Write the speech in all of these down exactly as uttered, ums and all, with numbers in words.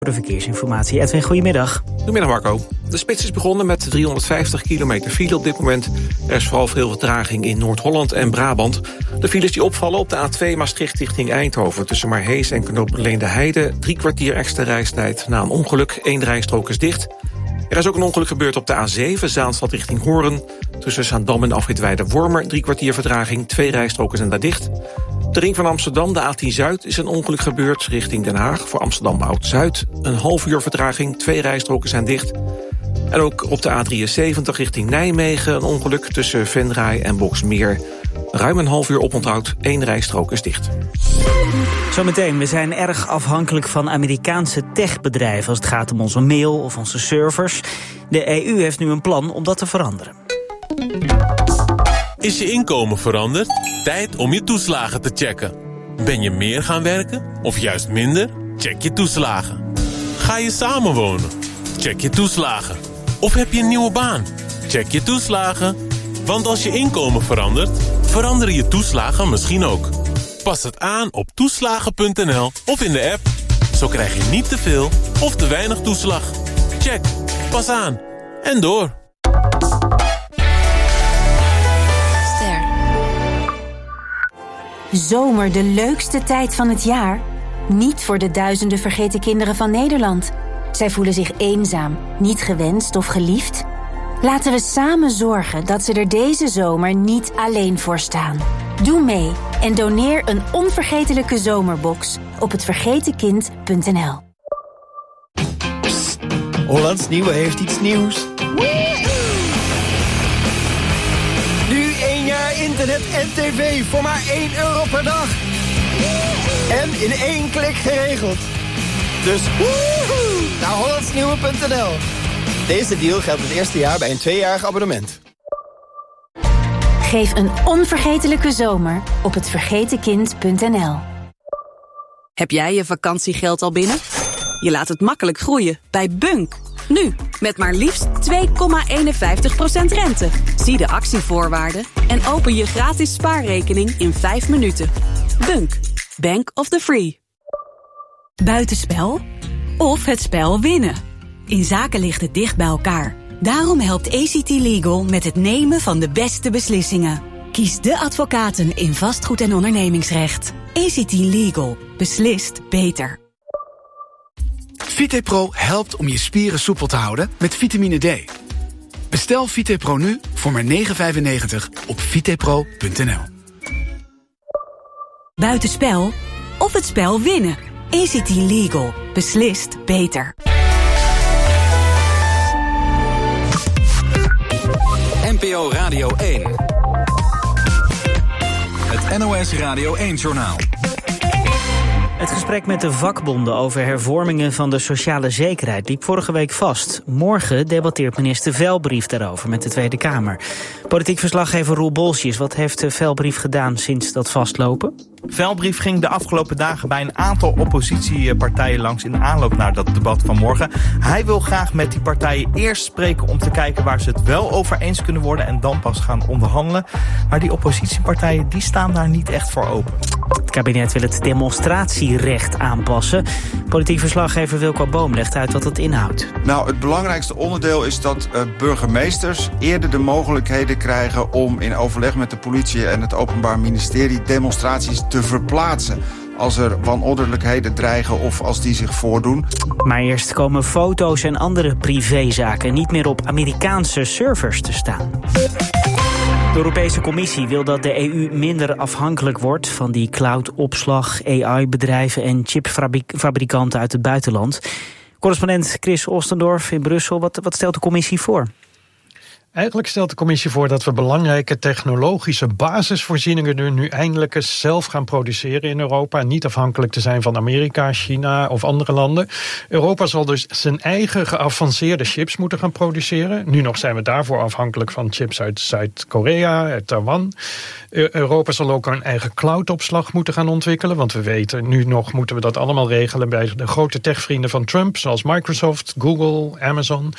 De verkeersinformatie. Edwin, goedemiddag. Goedemiddag Marco. De spits is begonnen met driehonderdvijftig kilometer file op dit moment. Er is vooral veel vertraging in Noord-Holland en Brabant. De files die opvallen op de A twee Maastricht richting Eindhoven... tussen Maarhees en Knooppunt Leende Heide. Drie kwartier extra reistijd na een ongeluk. Eén rijstrook is dicht. Er is ook een ongeluk gebeurd op de A zeven Zaanstad richting Hoorn. Tussen Zaandam en Afrit Weide-Wormer. Drie kwartier vertraging. Twee rijstroken zijn daar dicht. De ring van Amsterdam, de A tien Zuid, is een ongeluk gebeurd richting Den Haag. Voor Amsterdam Oud-Zuid. Een half uur vertraging, twee rijstroken zijn dicht. En ook op de A drieënzeventig richting Nijmegen een ongeluk tussen Venray en Boxmeer. Ruim een half uur oponthoud, één rijstrook is dicht. Zometeen, we zijn erg afhankelijk van Amerikaanse techbedrijven als het gaat om onze mail of onze servers. De E U heeft nu een plan om dat te veranderen. Is je inkomen veranderd? Tijd om je toeslagen te checken. Ben je meer gaan werken of juist minder? Check je toeslagen. Ga je samenwonen? Check je toeslagen. Of heb je een nieuwe baan? Check je toeslagen. Want als je inkomen verandert, veranderen je toeslagen misschien ook. Pas het aan op toeslagen punt n l of in de app. Zo krijg je niet te veel of te weinig toeslag. Check. Pas aan. En door. Zomer, de leukste tijd van het jaar? Niet voor de duizenden vergeten kinderen van Nederland. Zij voelen zich eenzaam, niet gewenst of geliefd. Laten we samen zorgen dat ze er deze zomer niet alleen voor staan. Doe mee en doneer een onvergetelijke zomerbox op het vergeten kind punt n l. Psst, Hollands Nieuwe heeft iets nieuws. Nu één jaar internet en tv voor maar één euro per dag. En in één klik geregeld. Dus woehoe, naar hollands nieuwe punt n l. Deze deal geldt het eerste jaar bij een tweejarig abonnement. Geef een onvergetelijke zomer op het vergeten kind punt n l. Heb jij je vakantiegeld al binnen? Je laat het makkelijk groeien bij Bunk. Nu, met maar liefst twee komma eenenvijftig procent rente. Zie de actievoorwaarden en open je gratis spaarrekening in vijf minuten. Bunk, Bank of the Free. Buitenspel of het spel winnen. In zaken ligt het dicht bij elkaar. Daarom helpt A C T Legal met het nemen van de beste beslissingen. Kies de advocaten in vastgoed- en ondernemingsrecht. A C T Legal. Beslist beter. VitePro helpt om je spieren soepel te houden met vitamine D. Bestel VitePro nu voor maar negen vijfennegentig op vitepro punt n l. Buitenspel of het spel winnen. A C T Legal. Beslist beter. N P O Radio één. Het N O S Radio één-journaal. Het gesprek met de vakbonden over hervormingen van de sociale zekerheid liep vorige week vast. Morgen debatteert minister Velbrief daarover met de Tweede Kamer. Politiek verslaggever Roel Bolsjes, wat heeft de Velbrief gedaan sinds dat vastlopen? Velbrief ging de afgelopen dagen bij een aantal oppositiepartijen langs in aanloop naar dat debat van morgen. Hij wil graag met die partijen eerst spreken om te kijken waar ze het wel over eens kunnen worden en dan pas gaan onderhandelen. Maar die oppositiepartijen die staan daar niet echt voor open. Het kabinet wil het demonstratierecht aanpassen. Politiek verslaggever Wilco Boom legt uit wat het inhoudt. Nou, het belangrijkste onderdeel is dat uh, burgemeesters eerder de mogelijkheden krijgen om in overleg met de politie en het Openbaar Ministerie demonstraties te verplaatsen als er wanordelijkheden dreigen of als die zich voordoen. Maar eerst komen foto's en andere privézaken niet meer op Amerikaanse servers te staan. De Europese Commissie wil dat de E U minder afhankelijk wordt van die cloud-opslag, A I-bedrijven en chipfabrikanten uit het buitenland. Correspondent Chris Ostendorf in Brussel, wat, wat stelt de Commissie voor? Eigenlijk stelt de commissie voor dat we belangrijke technologische basisvoorzieningen er nu eindelijk eens zelf gaan produceren in Europa en niet afhankelijk te zijn van Amerika, China of andere landen. Europa zal dus zijn eigen geavanceerde chips moeten gaan produceren. Nu nog zijn we daarvoor afhankelijk van chips uit Zuid-Korea, uit Taiwan. Europa zal ook een eigen cloudopslag moeten gaan ontwikkelen, want we weten nu nog moeten we dat allemaal regelen bij de grote techvrienden van Trump, zoals Microsoft, Google, Amazon.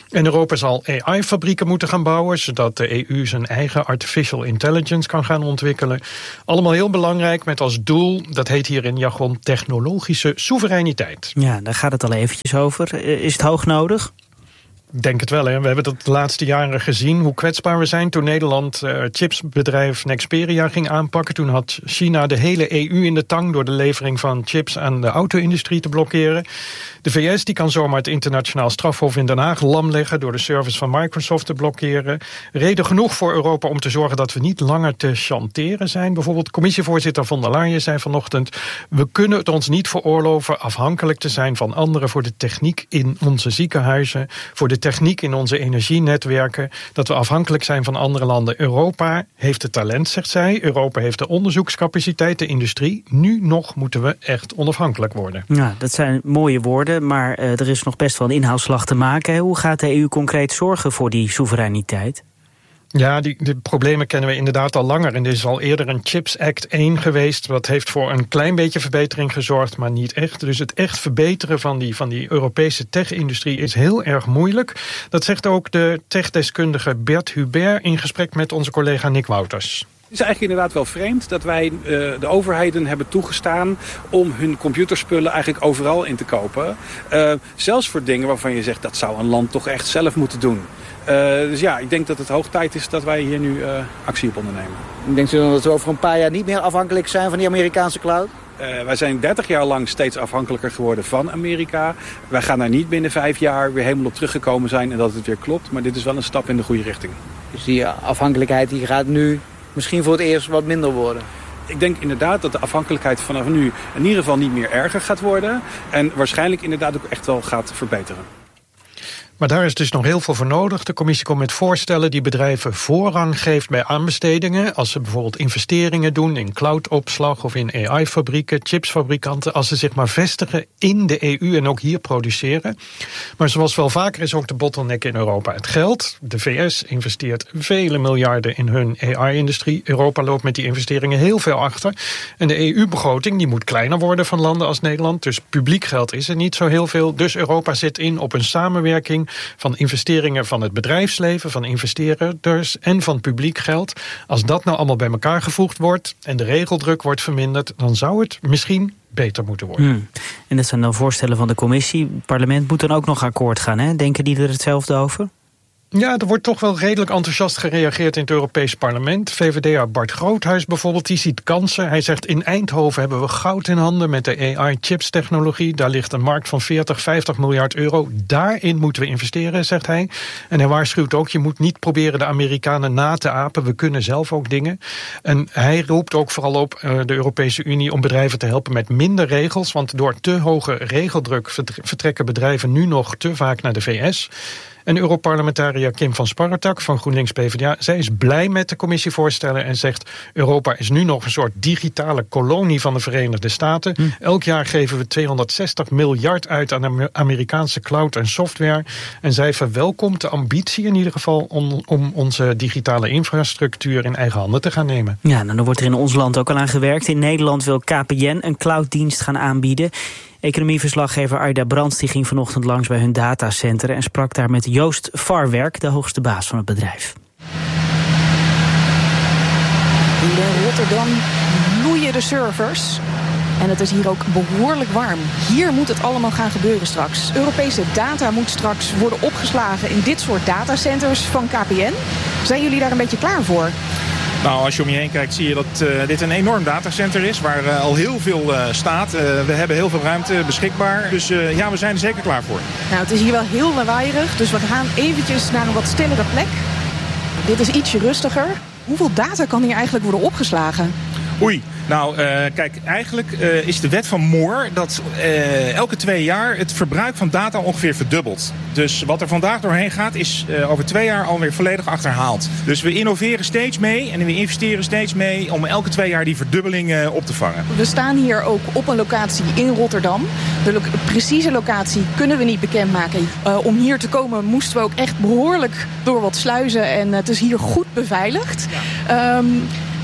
En Europa zal A I-fabrieken moeten gaan bouwen, zodat de E U zijn eigen artificial intelligence kan gaan ontwikkelen. Allemaal heel belangrijk met als doel, dat heet hier in jargon, technologische soevereiniteit. Ja, daar gaat het al eventjes over. Is het hoog nodig? Ik denk het wel. Hè. We hebben dat de laatste jaren gezien, hoe kwetsbaar we zijn. Toen Nederland uh, chipsbedrijf Nexperia ging aanpakken, toen had China de hele E U in de tang door de levering van chips aan de auto-industrie te blokkeren. De V S die kan zomaar het internationaal strafhof in Den Haag lam leggen door de service van Microsoft te blokkeren. Reden genoeg voor Europa om te zorgen dat we niet langer te chanteren zijn. Bijvoorbeeld commissievoorzitter von der Leyen zei vanochtend, we kunnen het ons niet veroorloven afhankelijk te zijn van anderen voor de techniek in onze ziekenhuizen, voor de techniek in onze energienetwerken, dat we afhankelijk zijn van andere landen. Europa heeft het talent, zegt zij. Europa heeft de onderzoekscapaciteit, de industrie. Nu nog moeten we echt onafhankelijk worden. Ja, dat zijn mooie woorden, maar uh, er is nog best wel een inhaalslag te maken. Hoe gaat de E U concreet zorgen voor die soevereiniteit? Ja, die, die problemen kennen we inderdaad al langer. En er is al eerder een Chips Act één geweest. Dat heeft voor een klein beetje verbetering gezorgd, maar niet echt. Dus het echt verbeteren van die, van die Europese tech-industrie is heel erg moeilijk. Dat zegt ook de techdeskundige Bert Hubert in gesprek met onze collega Nick Wouters. Het is eigenlijk inderdaad wel vreemd dat wij uh, de overheden hebben toegestaan om hun computerspullen eigenlijk overal in te kopen. Uh, zelfs voor dingen waarvan je zegt dat zou een land toch echt zelf moeten doen. Uh, dus ja, ik denk dat het hoog tijd is dat wij hier nu uh, actie op ondernemen. Denkt u dan dat we over een paar jaar niet meer afhankelijk zijn van die Amerikaanse cloud? Uh, wij zijn dertig jaar lang steeds afhankelijker geworden van Amerika. Wij gaan daar niet binnen vijf jaar weer helemaal op teruggekomen zijn en dat het weer klopt. Maar dit is wel een stap in de goede richting. Dus die afhankelijkheid die gaat nu misschien voor het eerst wat minder worden? Ik denk inderdaad dat de afhankelijkheid vanaf nu in ieder geval niet meer erger gaat worden. En waarschijnlijk inderdaad ook echt wel gaat verbeteren. Maar daar is dus nog heel veel voor nodig. De commissie komt met voorstellen die bedrijven voorrang geeft bij aanbestedingen. Als ze bijvoorbeeld investeringen doen in cloudopslag of in A I-fabrieken, chipsfabrikanten. Als ze zich maar vestigen in de E U en ook hier produceren. Maar zoals wel vaker is ook de bottleneck in Europa het geld. De V S investeert vele miljarden in hun A I-industrie. Europa loopt met die investeringen heel veel achter. En de E U-begroting die moet kleiner worden van landen als Nederland. Dus publiek geld is er niet zo heel veel. Dus Europa zit in op een samenwerking van investeringen van het bedrijfsleven, van investeerders en van publiek geld. Als dat nou allemaal bij elkaar gevoegd wordt en de regeldruk wordt verminderd, dan zou het misschien beter moeten worden. Hmm. En dat zijn dan voorstellen van de commissie. Het parlement moet dan ook nog akkoord gaan, hè? Denken die er hetzelfde over? Ja, er wordt toch wel redelijk enthousiast gereageerd in het Europees Parlement. V V D A Bart Groothuis bijvoorbeeld, die ziet kansen. Hij zegt, in Eindhoven hebben we goud in handen met de A I-chips-technologie. Daar ligt een markt van veertig, vijftig miljard euro. Daarin moeten we investeren, zegt hij. En hij waarschuwt ook, je moet niet proberen de Amerikanen na te apen. We kunnen zelf ook dingen. En hij roept ook vooral op uh, de Europese Unie om bedrijven te helpen met minder regels. Want door te hoge regeldruk vertrekken bedrijven nu nog te vaak naar de V S. En Europarlementariër Kim van Sparretak van GroenLinks P v d A... zij is blij met de commissievoorstellen en zegt, Europa is nu nog een soort digitale kolonie van de Verenigde Staten. Hm. Elk jaar geven we tweehonderdzestig miljard uit aan de Amerikaanse cloud en software. En zij verwelkomt de ambitie in ieder geval om, om onze digitale infrastructuur in eigen handen te gaan nemen. Ja, nou, dan wordt er in ons land ook al aan gewerkt. In Nederland wil K P N een clouddienst gaan aanbieden. Economieverslaggever Aida Brands die ging vanochtend langs bij hun datacenter en sprak daar met Joost Varwerk, de hoogste baas van het bedrijf. In Rotterdam loeien de servers. En het is hier ook behoorlijk warm. Hier moet het allemaal gaan gebeuren straks. Europese data moet straks worden opgeslagen in dit soort datacenters van K P N. Zijn jullie daar een beetje klaar voor? Nou, als je om je heen kijkt zie je dat uh, dit een enorm datacenter is waar uh, al heel veel uh, staat. Uh, we hebben heel veel ruimte beschikbaar. Dus uh, ja, we zijn er zeker klaar voor. Nou, het is hier wel heel lawaaierig, dus we gaan eventjes naar een wat stillere plek. Dit is ietsje rustiger. Hoeveel data kan hier eigenlijk worden opgeslagen? Oei, nou uh, kijk, eigenlijk uh, is de wet van Moore dat uh, elke twee jaar het verbruik van data ongeveer verdubbelt. Dus wat er vandaag doorheen gaat is uh, over twee jaar alweer volledig achterhaald. Dus we innoveren steeds mee en we investeren steeds mee om elke twee jaar die verdubbeling uh, op te vangen. We staan hier ook op een locatie in Rotterdam. De lo- precieze locatie kunnen we niet bekendmaken. Uh, om hier te komen moesten we ook echt behoorlijk door wat sluizen en uh, het is hier goed beveiligd. Ja. Um,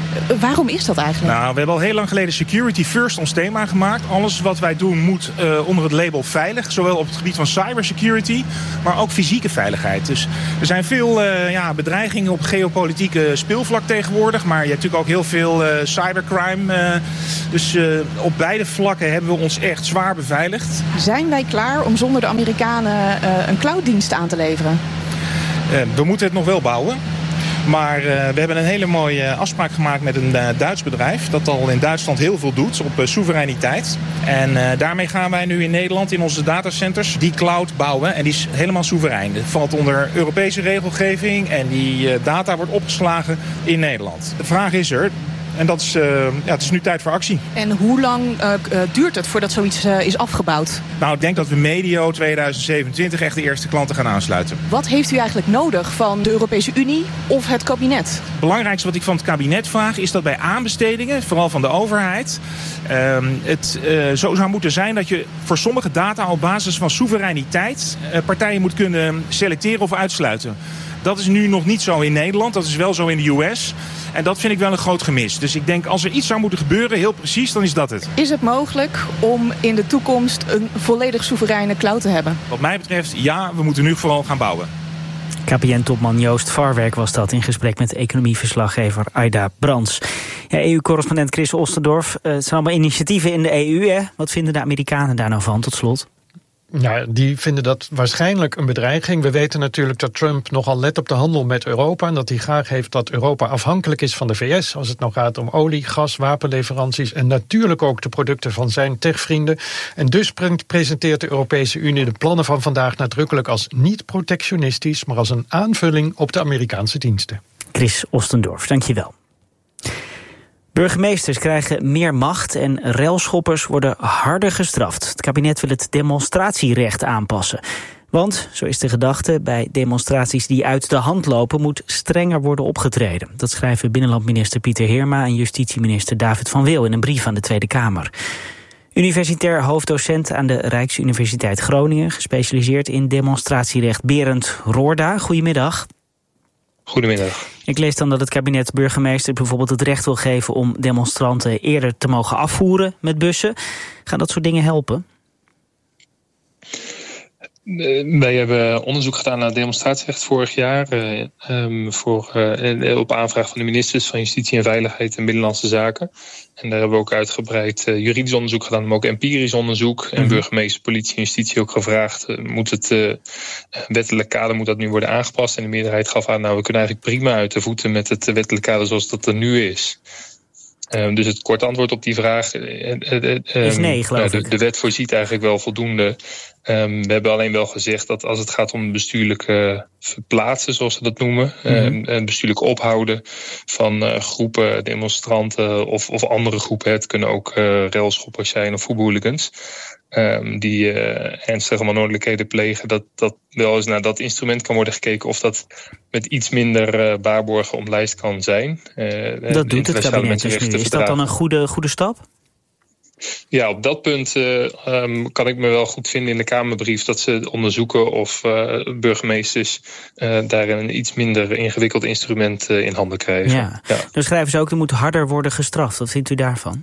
Waarom is dat eigenlijk? Nou, we hebben al heel lang geleden Security First ons thema gemaakt. Alles wat wij doen moet uh, onder het label veilig. Zowel op het gebied van cybersecurity, maar ook fysieke veiligheid. Dus er zijn veel uh, ja, bedreigingen op geopolitieke speelvlak tegenwoordig. Maar je hebt natuurlijk ook heel veel uh, cybercrime. Uh, dus uh, op beide vlakken hebben we ons echt zwaar beveiligd. Zijn wij klaar om zonder de Amerikanen uh, een clouddienst aan te leveren? Uh, we moeten het nog wel bouwen. Maar uh, we hebben een hele mooie afspraak gemaakt met een uh, Duits bedrijf dat al in Duitsland heel veel doet op uh, soevereiniteit. En uh, daarmee gaan wij nu in Nederland in onze datacenters die cloud bouwen. En die is helemaal soeverein. Het valt onder Europese regelgeving en die uh, data wordt opgeslagen in Nederland. De vraag is er. En dat is, uh, ja, het is nu tijd voor actie. En hoe lang uh, uh, duurt het voordat zoiets uh, is afgebouwd? Nou, ik denk dat we medio tweeduizend zevenentwintig echt de eerste klanten gaan aansluiten. Wat heeft u eigenlijk nodig van de Europese Unie of het kabinet? Het belangrijkste wat ik van het kabinet vraag is dat bij aanbestedingen, vooral van de overheid, uh, het uh, zo zou moeten zijn dat je voor sommige data op basis van soevereiniteit uh, partijen moet kunnen selecteren of uitsluiten. Dat is nu nog niet zo in Nederland, dat is wel zo in de U S. En dat vind ik wel een groot gemis. Dus ik denk, als er iets zou moeten gebeuren, heel precies, dan is dat het. Is het mogelijk om in de toekomst een volledig soevereine cloud te hebben? Wat mij betreft, ja, we moeten nu vooral gaan bouwen. K P N-topman Joost Farwerk was dat in gesprek met economieverslaggever Aida Brands. Ja, E U-correspondent Chris Ostendorf. Uh, het zijn allemaal initiatieven in de E U, hè? Wat vinden de Amerikanen daar nou van, tot slot? Ja, die vinden dat waarschijnlijk een bedreiging. We weten natuurlijk dat Trump nogal let op de handel met Europa en dat hij graag heeft dat Europa afhankelijk is van de V S als het nou gaat om olie, gas, wapenleveranties en natuurlijk ook de producten van zijn techvrienden. En dus presenteert de Europese Unie de plannen van vandaag nadrukkelijk als niet protectionistisch, maar als een aanvulling op de Amerikaanse diensten. Chris Ostendorf, dankjewel. Burgemeesters krijgen meer macht en relschoppers worden harder gestraft. Het kabinet wil het demonstratierecht aanpassen. Want, zo is de gedachte, bij demonstraties die uit de hand lopen moet strenger worden opgetreden. Dat schrijven binnenlandminister Pieter Heerma en justitieminister David van Wil in een brief aan de Tweede Kamer. Universitair hoofddocent aan de Rijksuniversiteit Groningen, gespecialiseerd in demonstratierecht, Berend Roorda. Goedemiddag. Goedemiddag. Ik lees dan dat het kabinet burgemeester bijvoorbeeld het recht wil geven om demonstranten eerder te mogen afvoeren met bussen. Gaan dat soort dingen helpen? Wij hebben onderzoek gedaan naar het demonstratierecht vorig jaar. Uh, um, voor, uh, op aanvraag van de ministers van Justitie en Veiligheid en Binnenlandse Zaken. En daar hebben we ook uitgebreid uh, juridisch onderzoek gedaan, maar ook empirisch onderzoek. En burgemeester, politie en justitie ook gevraagd. Uh, moet het uh, wettelijk kader moet dat nu worden aangepast? En de meerderheid gaf aan, nou, we kunnen eigenlijk prima uit de voeten met het wettelijk kader zoals dat er nu is. Uh, dus het korte antwoord op die vraag uh, uh, uh, is nee, geloof uh, de, ik. de wet voorziet eigenlijk wel voldoende. Um, we hebben alleen wel gezegd dat als het gaat om bestuurlijke verplaatsen, zoals ze dat noemen, mm-hmm. uh, en bestuurlijk ophouden van uh, groepen demonstranten of, of andere groepen, het kunnen ook uh, railschoppers zijn of voetbalhooligans, um, die uh, ernstige wanordelijkheden plegen, dat, dat wel eens naar dat instrument kan worden gekeken of dat met iets minder uh, waarborgen omlijst kan zijn. Uh, dat doet het kabinet dus nu. Is dat dan een goede, goede stap? Ja, op dat punt uh, um, kan ik me wel goed vinden in de Kamerbrief dat ze onderzoeken of uh, burgemeesters uh, daar een iets minder ingewikkeld instrument uh, in handen krijgen. Ja. Ja. Dan schrijven ze ook, er moet harder worden gestraft. Wat vindt u daarvan?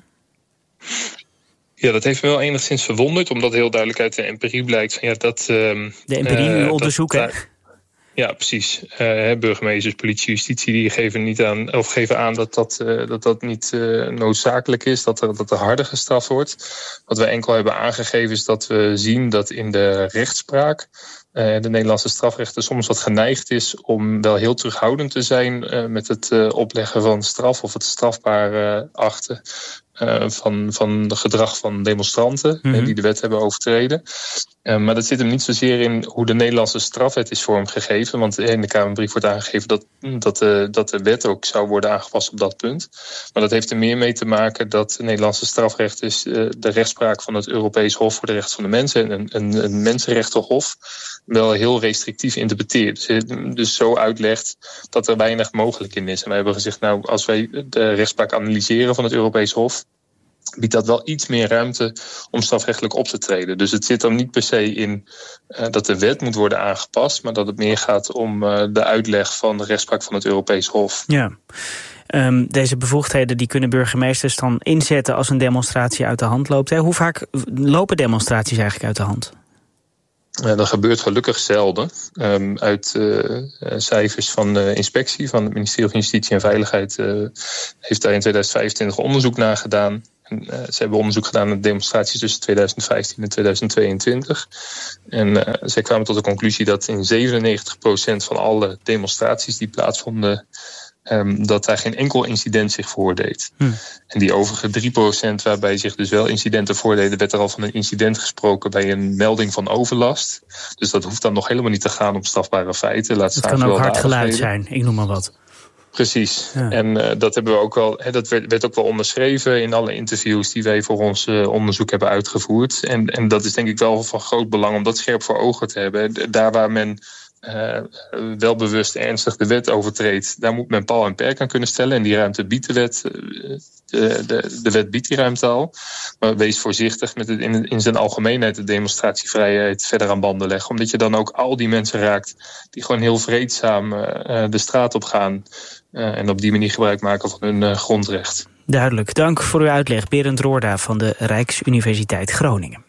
Ja, dat heeft me wel enigszins verwonderd, omdat heel duidelijk uit de empirie blijkt van ja dat. Um, de empirie uh, onderzoeken. Dat, Ja, precies. Uh, burgemeesters, politie, justitie, die geven niet aan of geven aan dat dat, uh, dat, dat niet uh, noodzakelijk is, dat er, dat er harder gestraft wordt. Wat we enkel hebben aangegeven is dat we zien dat in de rechtspraak uh, de Nederlandse strafrechter soms wat geneigd is om wel heel terughoudend te zijn uh, met het uh, opleggen van straf of het strafbaar uh, achten. Uh, van, van de gedrag van demonstranten mm-hmm. uh, die de wet hebben overtreden. Uh, maar dat zit hem niet zozeer in hoe de Nederlandse strafwet is vormgegeven. Want in de Kamerbrief wordt aangegeven dat, dat, uh, dat de wet ook zou worden aangepast op dat punt. Maar dat heeft er meer mee te maken dat het Nederlandse strafrecht is uh, de rechtspraak van het Europees Hof voor de Rechten van de Mensen en een, een, een mensenrechtenhof wel heel restrictief interpreteert. Dus, dus zo uitlegt dat er weinig mogelijk in is. En wij hebben gezegd, nou, als wij de rechtspraak analyseren van het Europees Hof, biedt dat wel iets meer ruimte om strafrechtelijk op te treden. Dus het zit dan niet per se in uh, dat de wet moet worden aangepast, maar dat het meer gaat om uh, de uitleg van de rechtspraak van het Europees Hof. Ja. Um, deze bevoegdheden die kunnen burgemeesters dan inzetten als een demonstratie uit de hand loopt. Hè. Hoe vaak lopen demonstraties eigenlijk uit de hand? Uh, dat gebeurt gelukkig zelden. Um, uit uh, cijfers van de inspectie van het ministerie van Justitie en Veiligheid uh, heeft daar in tweeduizend vijfentwintig onderzoek naar gedaan. En, uh, ze hebben onderzoek gedaan naar demonstraties tussen tweeduizend vijftien en tweeduizend tweeëntwintig. En uh, zij kwamen tot de conclusie dat in zevenennegentig procent van alle demonstraties die plaatsvonden, Um, dat daar geen enkel incident zich voordeed. Hm. En die overige drie procent waarbij zich dus wel incidenten voordeden, werd er al van een incident gesproken bij een melding van overlast. Dus dat hoeft dan nog helemaal niet te gaan om strafbare feiten. Laat het kan ook hard geluid zijn, ik noem maar wat. Precies. Ja. En uh, dat hebben we ook wel. He, dat werd, werd ook wel onderschreven in alle interviews die wij voor ons uh, onderzoek hebben uitgevoerd. En, en dat is denk ik wel van groot belang om dat scherp voor ogen te hebben. Daar waar men Uh, wel bewust ernstig de wet overtreedt, daar moet men paal en perk aan kunnen stellen. En die ruimte biedt de wet. Uh, de, de, de wet biedt die ruimte al. Maar wees voorzichtig met het in, in zijn algemeenheid de demonstratievrijheid verder aan banden leggen. Omdat je dan ook al die mensen raakt die gewoon heel vreedzaam uh, de straat op gaan. Uh, en op die manier gebruik maken van hun uh, grondrecht. Duidelijk. Dank voor uw uitleg. Berend Roorda van de Rijksuniversiteit Groningen.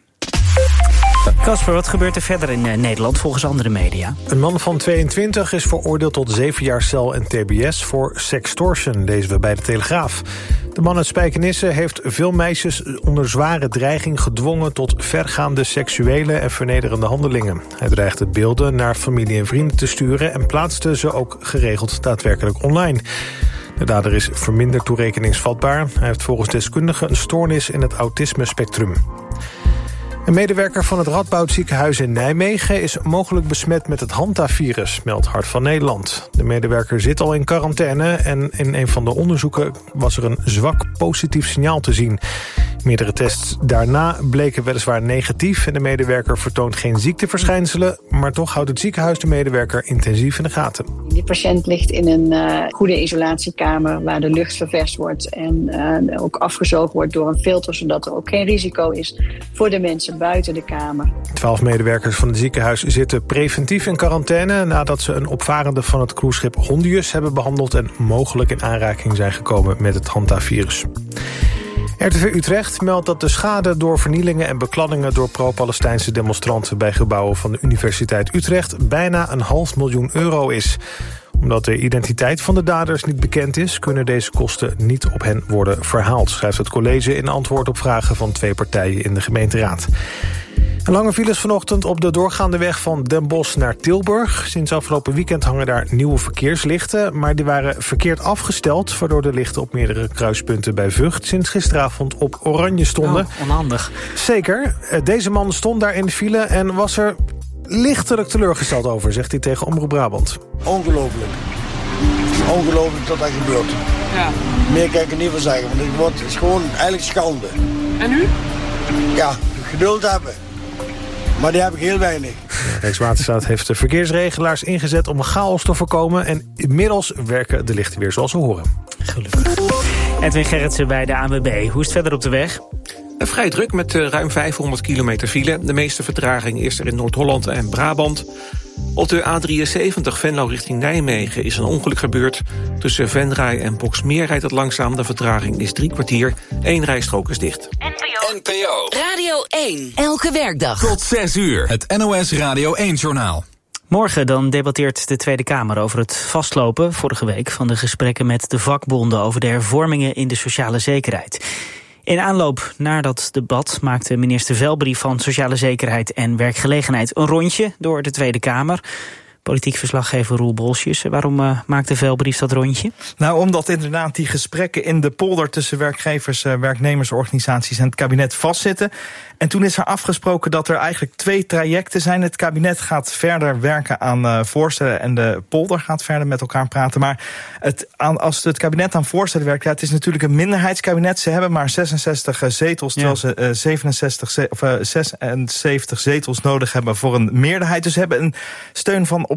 Casper, wat gebeurt er verder in uh, Nederland volgens andere media? Een man van tweeëntwintig is veroordeeld tot zeven jaar cel en T B S voor sextortion, lezen we bij de Telegraaf. De man uit Spijkenisse heeft veel meisjes onder zware dreiging gedwongen tot vergaande seksuele en vernederende handelingen. Hij dreigde beelden naar familie en vrienden te sturen en plaatste ze ook geregeld daadwerkelijk online. De dader is verminderd toerekeningsvatbaar. Hij heeft volgens deskundigen een stoornis in het autisme-spectrum. Een medewerker van het Radboud ziekenhuis in Nijmegen is mogelijk besmet met het hantavirus, meldt Hart van Nederland. De medewerker zit al in quarantaine en in een van de onderzoeken was er een zwak positief signaal te zien. Meerdere tests daarna bleken weliswaar negatief en de medewerker vertoont geen ziekteverschijnselen, maar toch houdt het ziekenhuis de medewerker intensief in de gaten. Die patiënt ligt in een uh, goede isolatiekamer waar de lucht ververst wordt en uh, ook afgezogen wordt door een filter, zodat er ook geen risico is voor de mensen buiten de kamer. Twaalf medewerkers van het ziekenhuis zitten preventief in quarantaine nadat ze een opvarende van het cruiseschip Hondius hebben behandeld en mogelijk in aanraking zijn gekomen met het hantavirus. R T V Utrecht meldt dat de schade door vernielingen en bekladdingen door pro-Palestijnse demonstranten bij gebouwen van de Universiteit Utrecht bijna een half miljoen euro is. Omdat de identiteit van de daders niet bekend is, kunnen deze kosten niet op hen worden verhaald, schrijft het college in antwoord op vragen van twee partijen in de gemeenteraad. En lange files vanochtend op de doorgaande weg van Den Bosch naar Tilburg. Sinds afgelopen weekend hangen daar nieuwe verkeerslichten, maar die waren verkeerd afgesteld, waardoor de lichten op meerdere kruispunten bij Vught sinds gisteravond op oranje stonden. Oh, onhandig. Zeker. Deze man stond daar in de file en was er lichtelijk teleurgesteld over, zegt hij tegen Omroep Brabant. Ongelooflijk. Ongelooflijk dat dat gebeurt. Ja. Meer kan ik er niet van zeggen, want het wordt, is gewoon eigenlijk schande. En nu? Ja, geduld hebben. Maar die heb ik heel weinig. Ja, Rijkswaterstaat heeft de verkeersregelaars ingezet om chaos te voorkomen. En inmiddels werken de lichten weer zoals ze horen. Gelukkig. Edwin Gerritsen bij de A N W B. Hoe is het verder op de weg? Vrij druk met ruim vijfhonderd kilometer file. De meeste vertraging is er in Noord-Holland en Brabant. Op de A drieënzeventig Venlo richting Nijmegen is een ongeluk gebeurd. Tussen Venray en Boxmeer rijdt het langzaam. De vertraging is drie kwartier. Eén rijstrook is dicht. N P O Radio één. Elke werkdag. Tot zes uur. Het N O S Radio één-journaal. Morgen dan debatteert de Tweede Kamer over het vastlopen, vorige week, van de gesprekken met de vakbonden over de hervormingen in de sociale zekerheid. In aanloop naar dat debat maakte minister Velbrief van Sociale Zekerheid en Werkgelegenheid een rondje door de Tweede Kamer. Politiek verslaggever Roel Bolsjes. Waarom uh, maakte Velbrief dat rondje? Nou, omdat inderdaad die gesprekken in de polder tussen werkgevers, uh, werknemersorganisaties en het kabinet vastzitten. En toen is er afgesproken dat er eigenlijk twee trajecten zijn. Het kabinet gaat verder werken aan uh, voorstellen en de polder gaat verder met elkaar praten. Maar het, aan, als het kabinet aan voorstellen werkt, ja, het is natuurlijk een minderheidskabinet. Ze hebben maar zesenzestig zetels, terwijl ja. ze uh, zevenenzestig, of, uh, zesenzeventig zetels nodig hebben voor een meerderheid. Dus ze hebben een steun van op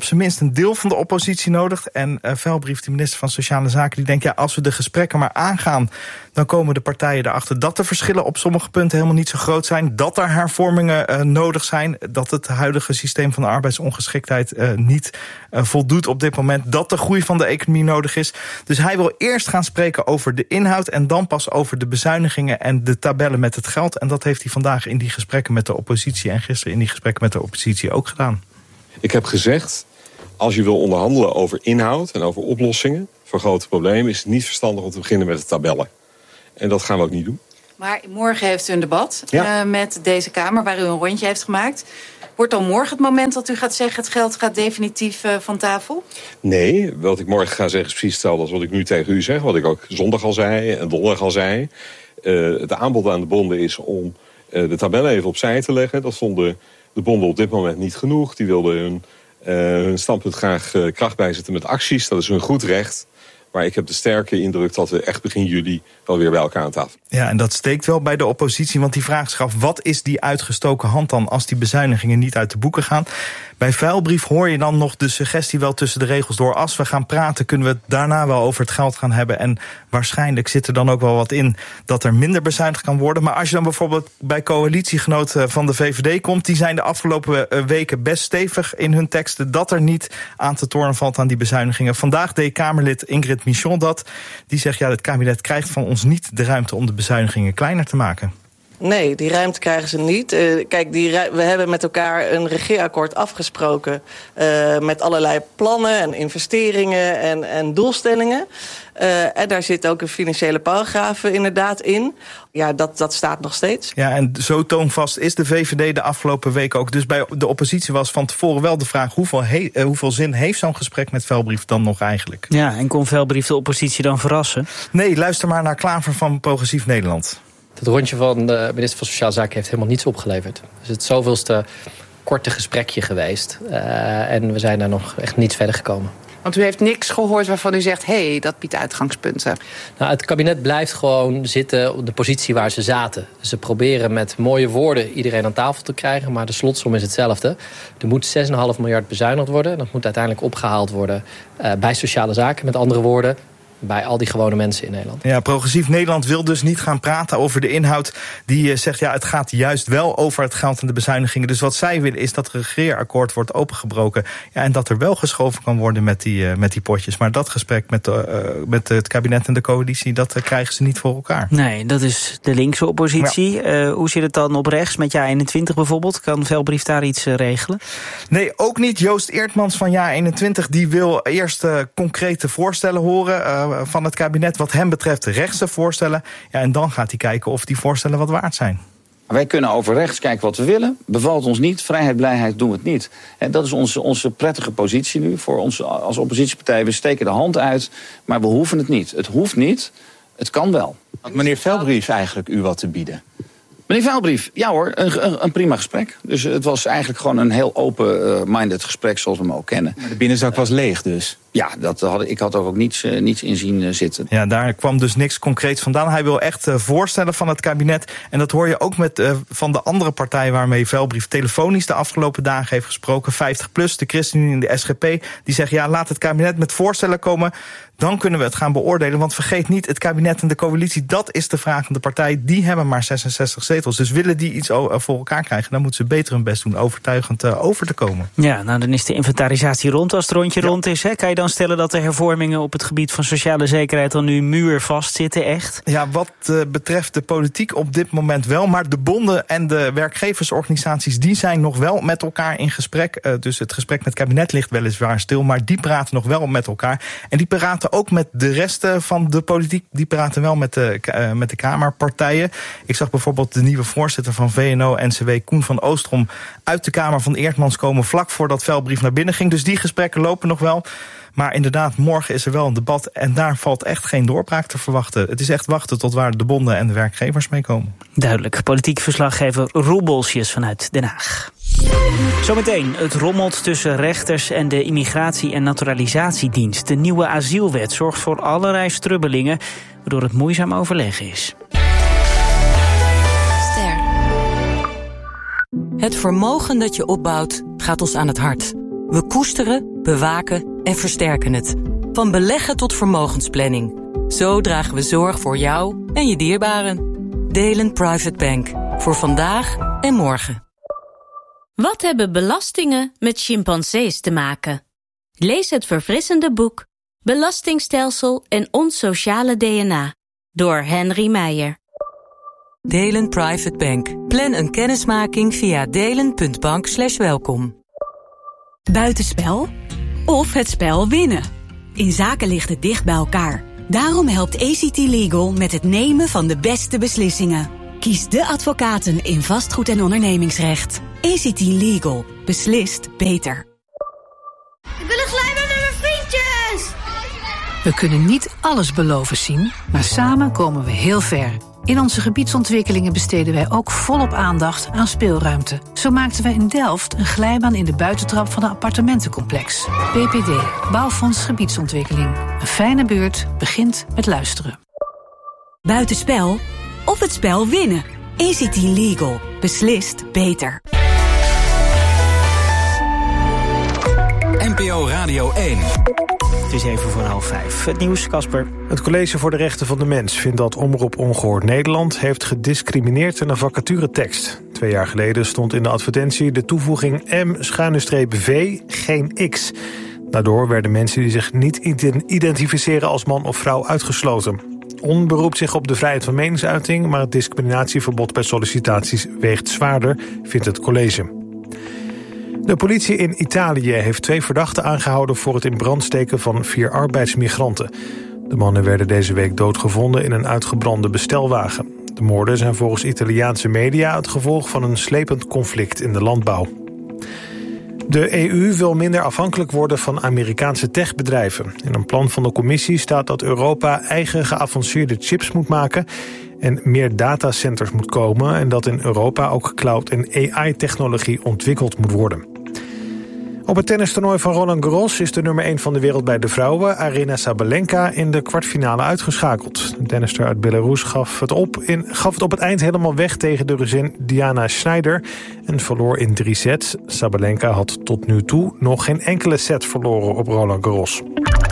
op zijn minst een deel van de oppositie nodig. En uh, Velbrief, de minister van Sociale Zaken, die denkt, ja, als we de gesprekken maar aangaan, dan komen de partijen erachter dat de verschillen op sommige punten helemaal niet zo groot zijn. Dat er hervormingen uh, nodig zijn. Dat het huidige systeem van de arbeidsongeschiktheid uh, niet uh, voldoet op dit moment. Dat de groei van de economie nodig is. Dus hij wil eerst gaan spreken over de inhoud en dan pas over de bezuinigingen en de tabellen met het geld. En dat heeft hij vandaag in die gesprekken met de oppositie en gisteren in die gesprekken met de oppositie ook gedaan. Ik heb gezegd, als je wil onderhandelen over inhoud en over oplossingen voor grote problemen, is het niet verstandig om te beginnen met de tabellen. En dat gaan we ook niet doen. Maar morgen heeft u een debat ja. uh, met deze Kamer, waar u een rondje heeft gemaakt. Wordt dan morgen het moment dat u gaat zeggen, het geld gaat definitief uh, van tafel? Nee, wat ik morgen ga zeggen is precies hetzelfde als wat ik nu tegen u zeg. Wat ik ook zondag al zei en donderdag al zei. Uh, het aanbod aan de bonden is om uh, de tabellen even opzij te leggen. Dat vonden de bonden op dit moment niet genoeg. Die wilden hun, uh, hun standpunt graag uh, kracht bijzetten met acties. Dat is hun goed recht. Maar ik heb de sterke indruk dat we echt begin juli wel weer bij elkaar aan tafel. Ja, en dat steekt wel bij de oppositie, want die vraagt zich af, wat is die uitgestoken hand dan als die bezuinigingen niet uit de boeken gaan? Bij Velbrief hoor je dan nog de suggestie wel tussen de regels door. Als we gaan praten, kunnen we het daarna wel over het geld gaan hebben. En waarschijnlijk zit er dan ook wel wat in dat er minder bezuinigd kan worden. Maar als je dan bijvoorbeeld bij coalitiegenoten van de V V D komt, die zijn de afgelopen weken best stevig in hun teksten dat er niet aan te tornen valt aan die bezuinigingen. Vandaag deed Kamerlid Ingrid Michon dat. Die zegt, ja, het kabinet krijgt van ons niet de ruimte om de bezuinigingen kleiner te maken. Nee, die ruimte krijgen ze niet. Uh, kijk, die ru- we hebben met elkaar een regeerakkoord afgesproken uh, met allerlei plannen en investeringen en, en doelstellingen. Uh, en daar zit ook een financiële paragraaf inderdaad in. Ja, dat, dat staat nog steeds. Ja, en zo toonvast is de V V D de afgelopen weken ook. Dus bij de oppositie was van tevoren wel de vraag, hoeveel, he- uh, hoeveel zin heeft zo'n gesprek met Velbrief dan nog eigenlijk? Ja, en kon Velbrief de oppositie dan verrassen? Nee, luister maar naar Klaver van Progressief Nederland. Het rondje van de minister van Sociale Zaken heeft helemaal niets opgeleverd. Dus het is het zoveelste korte gesprekje geweest. Uh, en we zijn daar nog echt niet verder gekomen. Want u heeft niks gehoord waarvan u zegt, hé, hey, dat biedt uitgangspunten. Nou, het kabinet blijft gewoon zitten op de positie waar ze zaten. Ze proberen met mooie woorden iedereen aan tafel te krijgen, maar de slotsom is hetzelfde. Er moet zes komma vijf miljard bezuinigd worden. Dat moet uiteindelijk opgehaald worden uh, bij sociale zaken. Met andere woorden, bij al die gewone mensen in Nederland. Ja, Progressief Nederland wil dus niet gaan praten over de inhoud. Die uh, zegt, ja, het gaat juist wel over het geld en de bezuinigingen. Dus wat zij willen is dat het regeerakkoord wordt opengebroken. Ja, en dat er wel geschoven kan worden met die, uh, met die potjes. Maar dat gesprek met, uh, met het kabinet en de coalitie, dat uh, krijgen ze niet voor elkaar. Nee, dat is de linkse oppositie. Ja. Uh, hoe zit het dan op rechts met Ja eenentwintig bijvoorbeeld? Kan Velbrief daar iets uh, regelen? Nee, ook niet. Joost Eertmans van Ja eenentwintig, die wil eerst uh, concrete voorstellen horen Uh, van het kabinet wat hem betreft rechtse voorstellen. Ja, en dan gaat hij kijken of die voorstellen wat waard zijn. Wij kunnen over rechts kijken wat we willen. Bevalt ons niet, vrijheid, blijheid doen we het niet. En dat is onze, onze prettige positie nu voor ons als oppositiepartij. We steken de hand uit, maar we hoeven het niet. Het hoeft niet, het kan wel. Had meneer Velbrief eigenlijk u wat te bieden? Meneer Velbrief, ja hoor, een, een, een prima gesprek. Dus het was eigenlijk gewoon een heel open-minded gesprek zoals we hem ook kennen. Maar de binnenzak was leeg dus? Ja, dat had, ik had er ook niets, uh, niets in zien uh, zitten. Ja, daar kwam dus niks concreets vandaan. Hij wil echt uh, voorstellen van het kabinet. En dat hoor je ook met uh, van de andere partijen waarmee Velbrief telefonisch de afgelopen dagen heeft gesproken. vijftig plus, de ChristenUnie en de S G P. Die zeggen, ja, laat het kabinet met voorstellen komen. Dan kunnen we het gaan beoordelen. Want vergeet niet, het kabinet en de coalitie, dat is de vragende partij. Die hebben maar zesenzestig zetels. Dus willen die iets voor elkaar krijgen, dan moeten ze beter hun best doen overtuigend uh, over te komen. Ja, nou dan is de inventarisatie rond. Als het rondje ja. rond is, hè, kan je dan stellen dat de hervormingen op het gebied van sociale zekerheid dan nu muurvast zitten, echt? Ja, wat uh, betreft de politiek op dit moment wel. Maar de bonden en de werkgeversorganisaties, die zijn nog wel met elkaar in gesprek. Uh, dus het gesprek met het kabinet ligt weliswaar stil, maar die praten nog wel met elkaar. En die praten ook met de rest van de politiek. Die praten wel met de, uh, met de Kamerpartijen. Ik zag bijvoorbeeld de nieuwe voorzitter van V N O N C W, Koen van Oostrom, uit de Kamer van Eertmans komen vlak voordat Velbrief naar binnen ging. Dus die gesprekken lopen nog wel. Maar inderdaad, morgen is er wel een debat en daar valt echt geen doorbraak te verwachten. Het is echt wachten tot waar de bonden en de werkgevers mee komen. Duidelijk. Politiek verslaggever Roel Bolsjes vanuit Den Haag. Zometeen, het rommelt tussen rechters en de Immigratie- en Naturalisatiedienst. De nieuwe asielwet zorgt voor allerlei strubbelingen, waardoor het moeizaam overleg is. Ster. Het vermogen dat je opbouwt gaat ons aan het hart. We koesteren bewaken en versterken het. Van beleggen tot vermogensplanning. Zo dragen we zorg voor jou en je dierbaren. Delen Private Bank. Voor vandaag en morgen. Wat hebben belastingen met chimpansees te maken? Lees het verfrissende boek Belastingstelsel en ons sociale D N A door Henry Meijer. Delen Private Bank. Plan een kennismaking via delen punt bank slash welkom. Buitenspel of het spel winnen. In zaken ligt het dicht bij elkaar. Daarom helpt A C T Legal met het nemen van de beste beslissingen. Kies de advocaten in vastgoed en ondernemingsrecht. A C T Legal. Beslist beter. Ik wil een glijbaan met mijn vriendjes! We kunnen niet alles beloven zien, maar samen komen we heel ver. In onze gebiedsontwikkelingen besteden wij ook volop aandacht aan speelruimte. Zo maakten wij in Delft een glijbaan in de buitentrap van een appartementencomplex. B P D, Bouwfonds Gebiedsontwikkeling. Een fijne buurt begint met luisteren. Buitenspel of het spel winnen. A C T Legal. Beslist beter. N P O Radio één. Het is even voor half vijf. Het nieuws, Casper. Het College voor de Rechten van de Mens vindt dat Omroep Ongehoord Nederland heeft gediscrimineerd in een vacaturetekst. Twee jaar geleden stond in de advertentie de toevoeging M-V, geen X. Daardoor werden mensen die zich niet identificeren als man of vrouw uitgesloten. On beroept zich op de vrijheid van meningsuiting, maar het discriminatieverbod bij sollicitaties weegt zwaarder, vindt het college. De politie in Italië heeft twee verdachten aangehouden voor het in brand steken van vier arbeidsmigranten. De mannen werden deze week doodgevonden in een uitgebrande bestelwagen. De moorden zijn volgens Italiaanse media het gevolg van een slepend conflict in de landbouw. De E U wil minder afhankelijk worden van Amerikaanse techbedrijven. In een plan van de commissie staat dat Europa eigen geavanceerde chips moet maken en meer datacenters moet komen en dat in Europa ook cloud- en A I-technologie ontwikkeld moet worden. Op het tennistoernooi van Roland Garros is de nummer één van de wereld bij de vrouwen, Aryna Sabalenka, in de kwartfinale uitgeschakeld. De tennister uit Belarus gaf het, op in, gaf het op het eind helemaal weg tegen de Ruzin Diana Schneider en verloor in drie sets. Sabalenka had tot nu toe nog geen enkele set verloren op Roland Garros.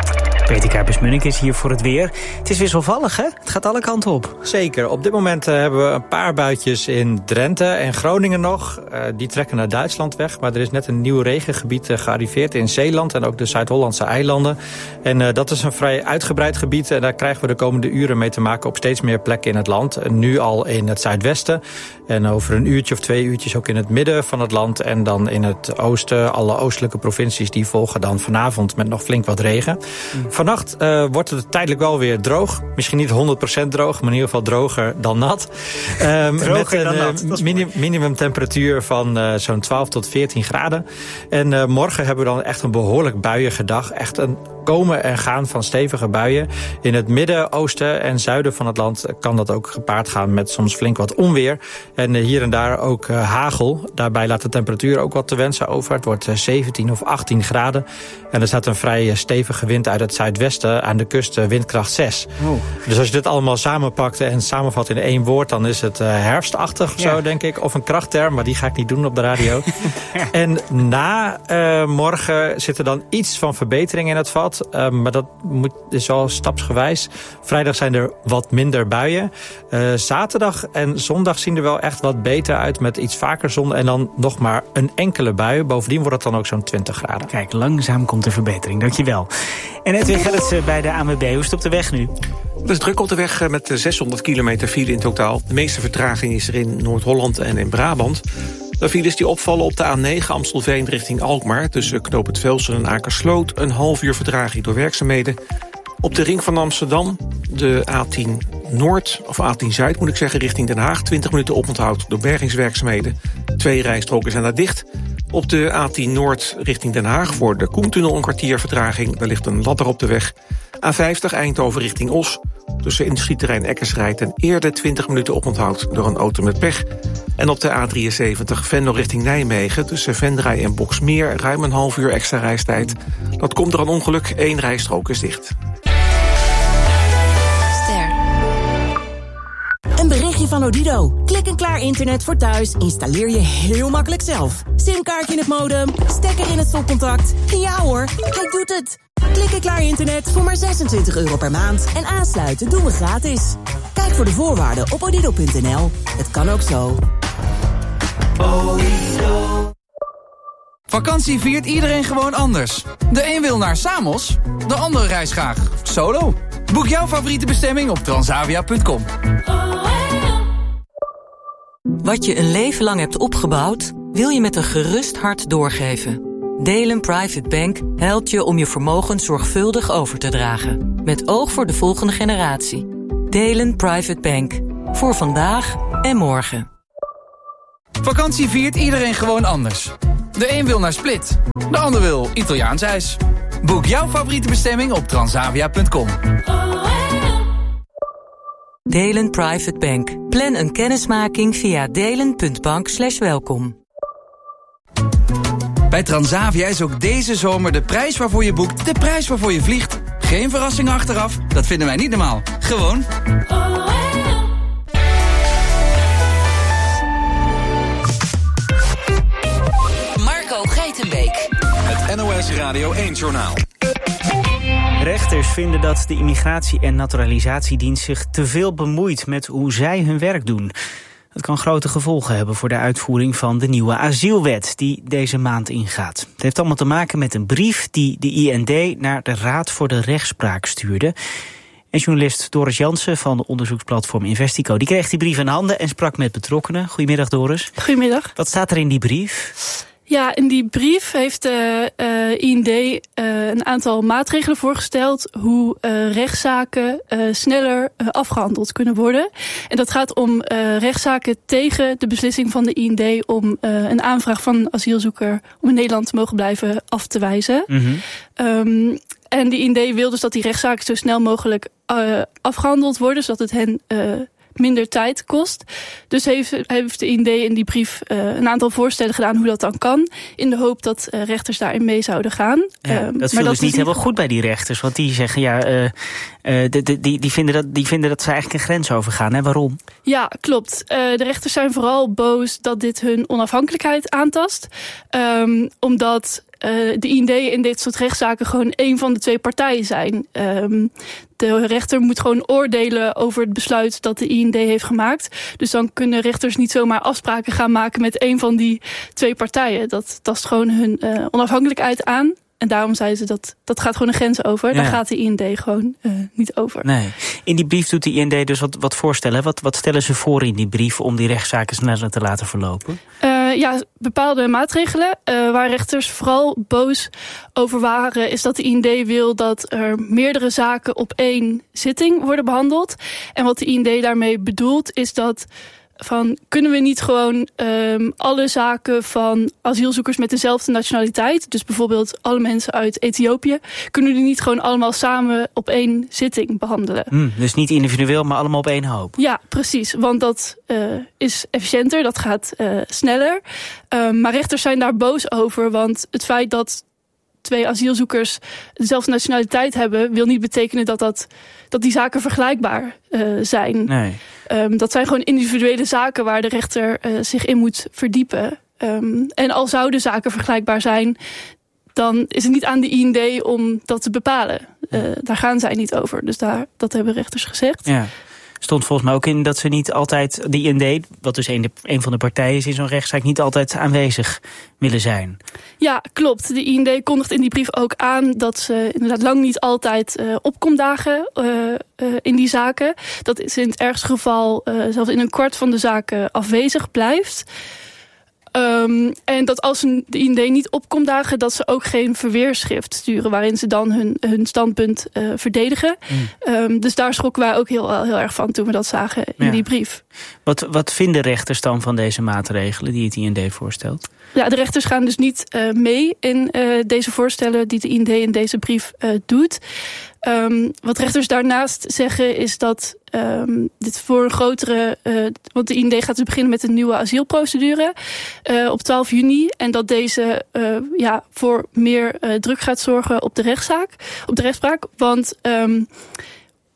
Peter Kuipers-Munnik is hier voor het weer. Het is wisselvallig, hè? Het gaat alle kanten op. Zeker. Op dit moment uh, hebben we een paar buitjes in Drenthe en Groningen nog. Uh, die trekken naar Duitsland weg. Maar er is net een nieuw regengebied uh, gearriveerd in Zeeland en ook de Zuid-Hollandse eilanden. En uh, dat is een vrij uitgebreid gebied. En daar krijgen we de komende uren mee te maken op steeds meer plekken in het land. Uh, nu al in het zuidwesten. En over een uurtje of twee uurtjes ook in het midden van het land. En dan in het oosten, alle oostelijke provincies, die volgen dan vanavond met nog flink wat regen. Mm. Vannacht uh, wordt het tijdelijk wel weer droog. Misschien niet honderd procent droog, maar in ieder geval droger dan nat. Um, droger met een dan nat. Uh, minim, minimumtemperatuur van uh, zo'n twaalf tot veertien graden. En uh, morgen hebben we dan echt een behoorlijk buiige dag. Echt een komen en gaan van stevige buien. In het midden, oosten en zuiden van het land kan dat ook gepaard gaan met soms flink wat onweer. En uh, hier en daar ook uh, hagel. Daarbij laat de temperatuur ook wat te wensen over. Het wordt uh, zeventien of achttien graden. En er staat een vrij uh, stevige wind uit het zuidwesten, aan de kust uh, windkracht zes. Oh. Dus als je dit allemaal samenpakt en samenvat in één woord, dan is het uh, herfstachtig of ja. zo, denk ik. Of een krachtterm, maar die ga ik niet doen op de radio. En na uh, morgen zit er dan iets van verbetering in het vat. Uh, maar dat moet, is wel stapsgewijs. Vrijdag zijn er wat minder buien. Uh, zaterdag en zondag zien er wel echt wat beter uit met iets vaker zon. En dan nog maar een enkele bui. Bovendien wordt het dan ook zo'n twintig graden. Kijk, langzaam komt de verbetering. Dankjewel. En Edwin Gerritsen bij de A N W B. Hoe is het op de weg nu? Het is druk op de weg met zeshonderd kilometer file in totaal. De meeste vertraging is er in Noord-Holland en in Brabant. De files die opvallen op de A negen Amstelveen richting Alkmaar, tussen Knoop het Velsen en Akersloot, een half uur vertraging door werkzaamheden. Op de ring van Amsterdam, de A tien Noord, of A tien Zuid moet ik zeggen, richting Den Haag, twintig minuten oponthoud door bergingswerkzaamheden. Twee rijstroken zijn daar dicht. Op de A tien Noord richting Den Haag voor de Koentunnel een kwartier vertraging. Daar ligt een ladder op de weg. A vijftig Eindhoven richting Os. Tussen industrieterrein Eckersrijd en Eerde twintig minuten oponthoud door een auto met pech. En op de A drieënzeventig Venlo richting Nijmegen tussen Venray en Boksmeer ruim een half uur extra reistijd. Dat komt door een ongeluk. Eén rijstrook is dicht. Een berichtje van Odido. Klik en klaar internet voor thuis installeer je heel makkelijk zelf. Simkaartje in het modem, stekker in het stopcontact. Ja hoor, hij doet het. Klik en klaar internet voor maar zesentwintig euro per maand. En aansluiten doen we gratis. Kijk voor de voorwaarden op odido punt n l. Het kan ook zo. Odido. Vakantie viert iedereen gewoon anders. De een wil naar Samos, de andere reist graag solo. Boek jouw favoriete bestemming op transavia punt com. Wat je een leven lang hebt opgebouwd, wil je met een gerust hart doorgeven. Delen Private Bank helpt je om je vermogen zorgvuldig over te dragen. Met oog voor de volgende generatie. Delen Private Bank. Voor vandaag en morgen. Vakantie viert iedereen gewoon anders. De een wil naar Split, de ander wil Italiaans ijs. Boek jouw favoriete bestemming op transavia punt com. Delen Private Bank. Plan een kennismaking via delen punt bank slash welkom. Bij Transavia is ook deze zomer de prijs waarvoor je boekt de prijs waarvoor je vliegt. Geen verrassingen achteraf, dat vinden wij niet normaal. Gewoon. Marco Geitenbeek. Het N O S Radio één-journaal. Rechters vinden dat de Immigratie- en Naturalisatiedienst zich te veel bemoeit met hoe zij hun werk doen. Dat kan grote gevolgen hebben voor de uitvoering van de nieuwe asielwet die deze maand ingaat. Het heeft allemaal te maken met een brief die de I N D naar de Raad voor de Rechtspraak stuurde. En journalist Doris Jansen van de onderzoeksplatform Investico, die kreeg die brief in handen en sprak met betrokkenen. Goedemiddag Doris. Goedemiddag. Wat staat er in die brief? Ja, in die brief heeft de uh, I N D uh, een aantal maatregelen voorgesteld hoe uh, rechtszaken uh, sneller uh, afgehandeld kunnen worden. En dat gaat om uh, rechtszaken tegen de beslissing van de I N D om uh, een aanvraag van een asielzoeker om in Nederland te mogen blijven af te wijzen. Mm-hmm. Um, en de I N D wil dus dat die rechtszaken zo snel mogelijk uh, afgehandeld worden, zodat het hen uh, minder tijd kost. Dus heeft, heeft de I N D in die brief uh, een aantal voorstellen gedaan hoe dat dan kan. In de hoop dat uh, rechters daarin mee zouden gaan. Ja, um, dat viel dus niet helemaal goed bij die rechters. Want die zeggen, ja, uh, uh, de, de, die, die, vinden dat, die vinden dat ze eigenlijk een grens overgaan. Hè? Waarom? Ja, klopt. Uh, de rechters zijn vooral boos dat dit hun onafhankelijkheid aantast. Um, omdat Uh, de I N D in dit soort rechtszaken gewoon één van de twee partijen zijn. Um, de rechter moet gewoon oordelen over het besluit dat de I N D heeft gemaakt. Dus dan kunnen rechters niet zomaar afspraken gaan maken met één van die twee partijen. Dat tast gewoon hun uh, onafhankelijkheid aan. En daarom zeiden ze dat dat gaat gewoon een grens over. Ja. Daar gaat de I N D gewoon uh, niet over. Nee. In die brief doet de I N D dus wat, wat voorstellen. Wat, wat stellen ze voor in die brief om die rechtszaken sneller te laten verlopen? Uh, ja, bepaalde maatregelen. Uh, waar rechters vooral boos over waren, is dat de I N D wil dat er meerdere zaken op één zitting worden behandeld. En wat de I N D daarmee bedoelt, is dat van kunnen we niet gewoon um, alle zaken van asielzoekers met dezelfde nationaliteit, dus bijvoorbeeld alle mensen uit Ethiopië, kunnen we die niet gewoon allemaal samen op één zitting behandelen? Hmm, dus niet individueel, maar allemaal op één hoop. Ja, precies. Want dat uh, is efficiënter, dat gaat uh, sneller. Um, maar rechters zijn daar boos over, want het feit dat twee asielzoekers dezelfde nationaliteit hebben, wil niet betekenen dat, dat, dat die zaken vergelijkbaar uh, zijn. Nee. Um, dat zijn gewoon individuele zaken waar de rechter uh, zich in moet verdiepen. Um, en al zouden zaken vergelijkbaar zijn, dan is het niet aan de I N D om dat te bepalen. Uh, daar gaan zij niet over. Dus daar, dat hebben rechters gezegd. Ja. Stond volgens mij ook in dat ze niet altijd, de I N D, wat dus een, de, een van de partijen is in zo'n rechtszaak, niet altijd aanwezig willen zijn. Ja, klopt. De I N D kondigt in die brief ook aan dat ze inderdaad lang niet altijd uh, opkomdagen uh, uh, in die zaken. Dat is in het ergste geval uh, zelfs in een kwart van de zaken afwezig blijft. Um, en dat als de I N D niet opkomt dagen, dat ze ook geen verweerschrift sturen waarin ze dan hun, hun standpunt uh, verdedigen. Mm. Um, dus daar schrokken wij ook heel, heel erg van toen we dat zagen in ja. die brief. Wat, wat vinden rechters dan van deze maatregelen die het I N D voorstelt? Ja, de rechters gaan dus niet uh, mee in uh, deze voorstellen die de I N D in deze brief uh, doet. Um, wat rechters daarnaast zeggen is dat um, dit voor een grotere, uh, want de I N D gaat dus beginnen met een nieuwe asielprocedure uh, op twaalf juni. En dat deze uh, ja, voor meer uh, druk gaat zorgen op de rechtszaak, op de rechtspraak. Want um,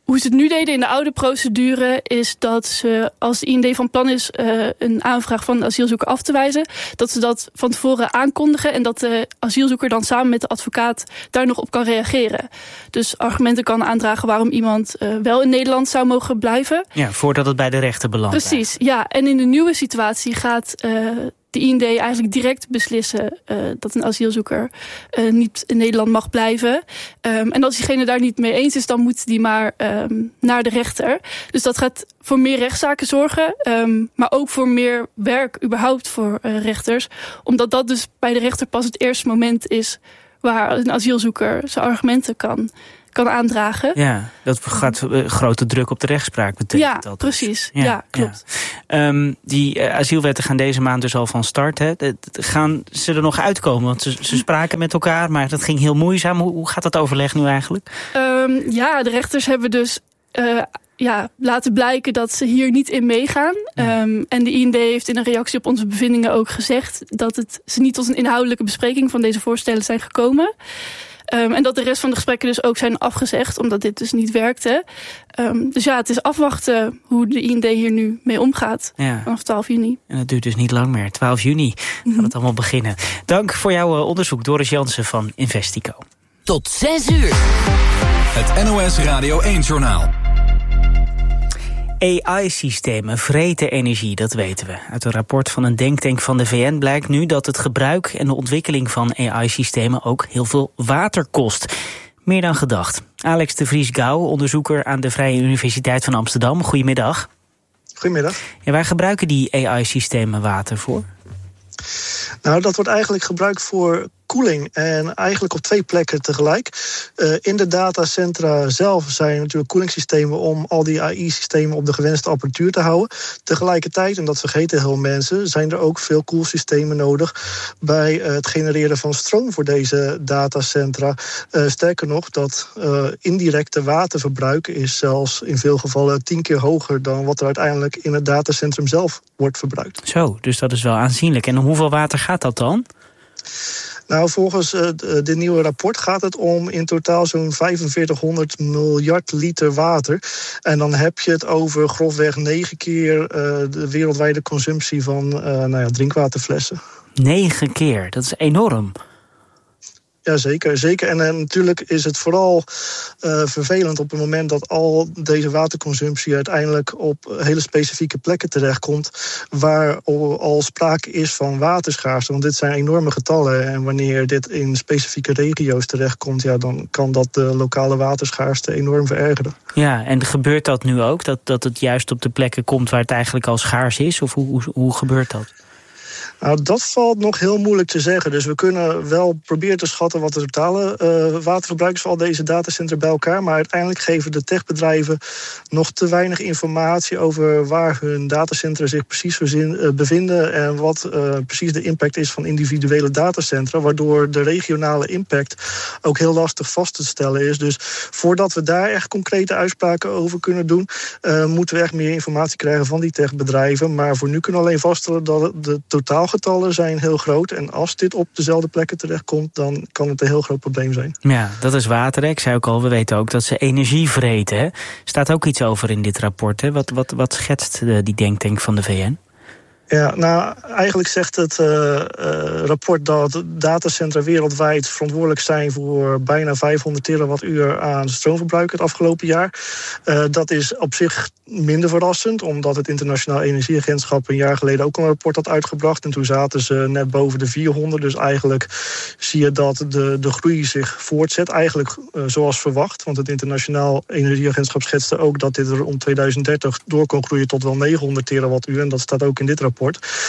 hoe ze het nu deden in de oude procedure is dat ze, als de I N D van plan is uh, een aanvraag van de asielzoeker af te wijzen, dat ze dat van tevoren aankondigen en dat de asielzoeker dan samen met de advocaat daar nog op kan reageren. Dus argumenten kan aandragen waarom iemand uh, wel in Nederland zou mogen blijven. Ja, voordat het bij de rechter belandt. Precies, ja. En in de nieuwe situatie gaat uh, de I N D eigenlijk direct beslissen uh, dat een asielzoeker uh, niet in Nederland mag blijven. Um, en als diegene daar niet mee eens is, dan moet die maar um, naar de rechter. Dus dat gaat voor meer rechtszaken zorgen, um, maar ook voor meer werk überhaupt voor uh, rechters. Omdat dat dus bij de rechter pas het eerste moment is waar een asielzoeker zijn argumenten kan, kan aandragen. Ja, dat gaat uh, grote druk op de rechtspraak betekent ja, dat. Precies. Ja, ja klopt. Ja. Um, die uh, asielwetten gaan deze maand dus al van start. Hè. De, de, gaan ze er nog uitkomen? Want ze, ze spraken met elkaar, maar dat ging heel moeizaam. Hoe, hoe gaat dat overleg nu eigenlijk? Um, ja, de rechters hebben dus Uh, ja, laten blijken dat ze hier niet in meegaan. Um, en de I N D heeft in een reactie op onze bevindingen ook gezegd dat het, ze niet tot een inhoudelijke bespreking van deze voorstellen zijn gekomen. Um, en dat de rest van de gesprekken dus ook zijn afgezegd, omdat dit dus niet werkte. Um, dus ja, het is afwachten hoe de I N D hier nu mee omgaat. Ja. Vanaf twaalf juni. En dat duurt dus niet lang meer. twaalf juni mm-hmm. gaat het allemaal beginnen. Dank voor jouw uh, onderzoek, Doris Jansen van Investico. Tot zes uur. Het N O S Radio één-journaal. A I-systemen vreten energie, dat weten we. Uit een rapport van een denktank van de V N blijkt nu dat het gebruik en de ontwikkeling van A I-systemen ook heel veel water kost. Meer dan gedacht. Alex de Vries-Gouw, onderzoeker aan de Vrije Universiteit van Amsterdam. Goedemiddag. Goedemiddag. Ja, waar gebruiken die A I-systemen water voor? Nou, dat wordt eigenlijk gebruikt voor koeling en eigenlijk op twee plekken tegelijk. Uh, in de datacentra zelf zijn natuurlijk koelingssystemen om al die A I-systemen op de gewenste apparatuur te houden. Tegelijkertijd, en dat vergeten heel veel mensen, zijn er ook veel koelsystemen nodig bij uh, het genereren van stroom voor deze datacentra. Uh, sterker nog, dat uh, indirecte waterverbruik is zelfs in veel gevallen tien keer hoger dan wat er uiteindelijk in het datacentrum zelf wordt verbruikt. Zo, dus dat is wel aanzienlijk. En om hoeveel water gaat dat dan? Nou, volgens uh, dit nieuwe rapport gaat het om in totaal zo'n vijfenveertighonderd miljard liter water. En dan heb je het over grofweg negen keer uh, de wereldwijde consumptie van uh, nou ja, drinkwaterflessen. Negen keer, dat is enorm. Ja, zeker. zeker. En uh, natuurlijk is het vooral uh, vervelend op het moment dat al deze waterconsumptie uiteindelijk op hele specifieke plekken terechtkomt, waar al, al sprake is van waterschaarste. Want dit zijn enorme getallen. En wanneer dit in specifieke regio's terechtkomt, ja, dan kan dat de lokale waterschaarste enorm verergeren. Ja, en gebeurt dat nu ook? Dat, dat het juist op de plekken komt waar het eigenlijk al schaars is? Of hoe, hoe, hoe gebeurt dat? Nou, dat valt nog heel moeilijk te zeggen. Dus we kunnen wel proberen te schatten wat de totale uh, waterverbruik is van al deze datacentra bij elkaar. Maar uiteindelijk geven de techbedrijven nog te weinig informatie over waar hun datacentra zich precies verzin, uh, bevinden en wat uh, precies de impact is van individuele datacentra. Waardoor de regionale impact ook heel lastig vast te stellen is. Dus voordat we daar echt concrete uitspraken over kunnen doen, uh, moeten we echt meer informatie krijgen van die techbedrijven. Maar voor nu kunnen we alleen vaststellen dat de totaal getallen zijn heel groot. En als dit op dezelfde plekken terechtkomt, dan kan het een heel groot probleem zijn. Ja, dat is water. Ik zei ook al, we weten ook dat ze energie vreten. Er staat ook iets over in dit rapport. Hè? Wat, wat, wat schetst die denktank van de V N? Ja, nou, eigenlijk zegt het uh, uh, rapport dat datacentra wereldwijd verantwoordelijk zijn voor bijna vijfhonderd terawattuur aan stroomverbruik het afgelopen jaar. Uh, dat is op zich minder verrassend, omdat het Internationaal Energieagentschap een jaar geleden ook een rapport had uitgebracht. En toen zaten ze net boven de vierhonderd. Dus eigenlijk zie je dat de, de groei zich voortzet. Eigenlijk uh, zoals verwacht. Want het Internationaal Energieagentschap schetste ook dat dit er om tweeduizend dertig door kan groeien tot wel negenhonderd terawattuur. En dat staat ook in dit rapport.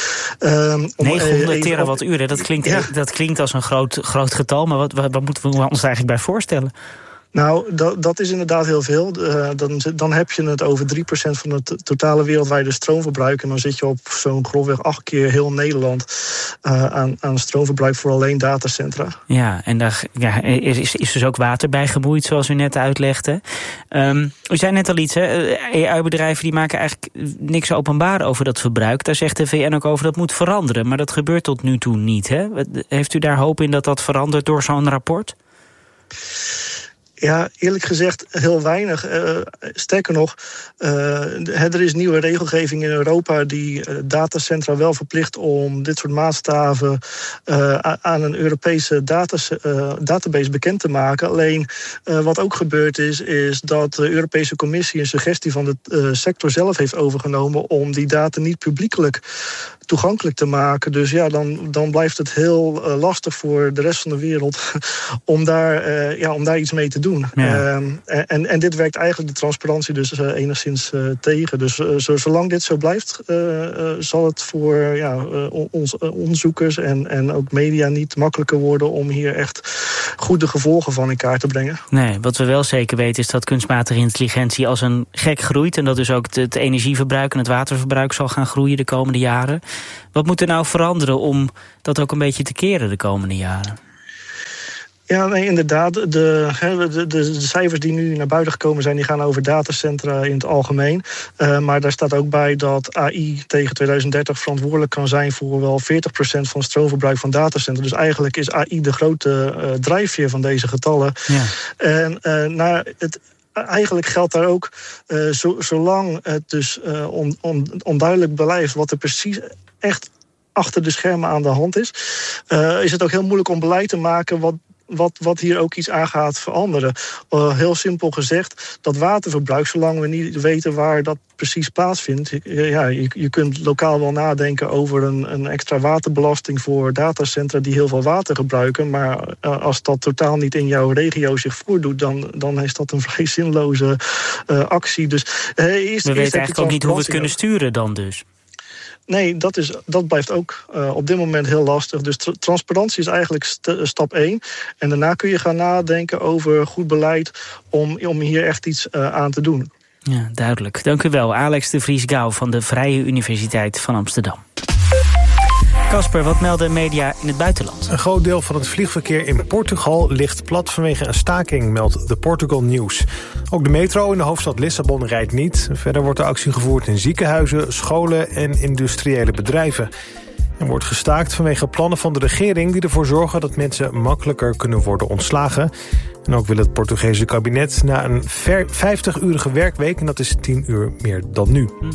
Um, negenhonderd terawattuur, dat klinkt, ja. dat klinkt als een groot, groot getal. Maar wat, wat, wat moeten we ons eigenlijk bij voorstellen? Nou, dat, dat is inderdaad heel veel. Uh, dan, dan heb je het over drie procent van het totale wereldwijde stroomverbruik. En dan zit je op zo'n grofweg acht keer heel Nederland uh, aan, aan stroomverbruik voor alleen datacentra. Ja, en daar ja, is, is dus ook water bij gemoeid, zoals u net uitlegde. Um, u zei net al iets, hè? A I-bedrijven die maken eigenlijk niks openbaar over dat verbruik. Daar zegt de V N ook over dat moet veranderen. Maar dat gebeurt tot nu toe niet. Hè? Heeft u daar hoop in dat dat verandert door zo'n rapport? Ja, eerlijk gezegd heel weinig. Uh, sterker nog, uh, er is nieuwe regelgeving in Europa die uh, datacentra wel verplicht om dit soort maatstaven uh, aan een Europese datas, uh, database bekend te maken. Alleen uh, wat ook gebeurd is, is dat de Europese Commissie een suggestie van de uh, sector zelf heeft overgenomen om die data niet publiekelijk toegankelijk te maken. Dus ja, dan, dan blijft het heel uh, lastig voor de rest van de wereld om daar, uh, ja, om daar iets mee te doen. Ja. Uh, en, en dit werkt eigenlijk de transparantie dus uh, enigszins uh, tegen. Dus uh, zo, zolang dit zo blijft, uh, uh, zal het voor ja, uh, ons, uh, onderzoekers en, en ook media niet makkelijker worden om hier echt goede gevolgen van in kaart te brengen. Nee, wat we wel zeker weten is dat kunstmatige intelligentie als een gek groeit en dat dus ook het, het energieverbruik en het waterverbruik zal gaan groeien de komende jaren. Wat moet er nou veranderen om dat ook een beetje te keren de komende jaren? Ja, nee, inderdaad. De, de, de, de cijfers die nu naar buiten gekomen zijn, die gaan over datacentra in het algemeen. Uh, maar daar staat ook bij dat A I tegen tweeduizend dertig verantwoordelijk kan zijn voor wel veertig procent van het stroomverbruik van datacentra. Dus eigenlijk is A I de grote uh, drijfveer van deze getallen. Ja. En uh, nou, het eigenlijk geldt daar ook, uh, zo, zolang het dus uh, on, on, onduidelijk blijft wat er precies echt achter de schermen aan de hand is, uh, is het ook heel moeilijk om beleid te maken wat Wat, wat hier ook iets aan gaat veranderen. Uh, heel simpel gezegd, dat waterverbruik, zolang we niet weten waar dat precies plaatsvindt. Ja, je, je kunt lokaal wel nadenken over een, een extra waterbelasting voor datacentra die heel veel water gebruiken. Maar uh, als dat totaal niet in jouw regio zich voordoet, dan, dan is dat een vrij zinloze uh, actie. Dus, uh, eerst, we weten eigenlijk ook niet hoe we het kunnen sturen dan dus. Nee, dat, is, dat blijft ook uh, op dit moment heel lastig. Dus tra- transparantie is eigenlijk st- stap één. En daarna kun je gaan nadenken over goed beleid om, om hier echt iets uh, aan te doen. Ja, duidelijk. Dank u wel, Alex de Vries-Gouw van de Vrije Universiteit van Amsterdam. Casper, wat melden media in het buitenland? Een groot deel van het vliegverkeer in Portugal ligt plat vanwege een staking, meldt de Portugal News. Ook de metro in de hoofdstad Lissabon rijdt niet. Verder wordt de actie gevoerd in ziekenhuizen, scholen en industriële bedrijven. Er wordt gestaakt vanwege plannen van de regering die ervoor zorgen dat mensen makkelijker kunnen worden ontslagen. En ook wil het Portugese kabinet na een vijftig-urige werkweek, en dat is tien uur meer dan nu. Hm.